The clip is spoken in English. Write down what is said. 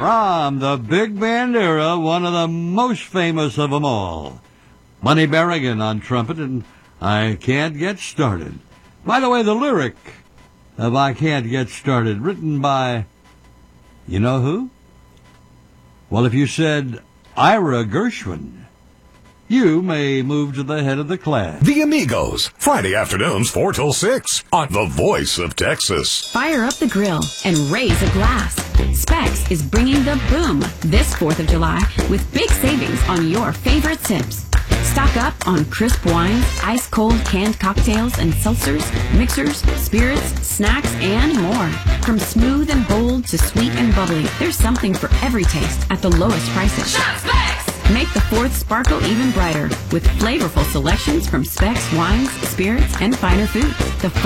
From the Big Band era, one of the most famous of them all. Money Berrigan on trumpet and I Can't Get Started. By the way, the lyric of I Can't Get Started, written by, you know who? Well, if you said Ira Gershwin, you may move to the head of the class. The Amigos, Friday afternoons 4 till 6 on The Voice of Texas. Fire up the grill and raise a glass. Specs is bringing the boom this 4th of July with big savings on your favorite sips. Stock up on crisp wines, ice-cold canned cocktails and seltzers, mixers, spirits, snacks, and more. From smooth and bold to sweet and bubbly, there's something for every taste at the lowest prices. Shop Specs! Make the 4th sparkle even brighter with flavorful selections from Specs wines, spirits, and finer foods. The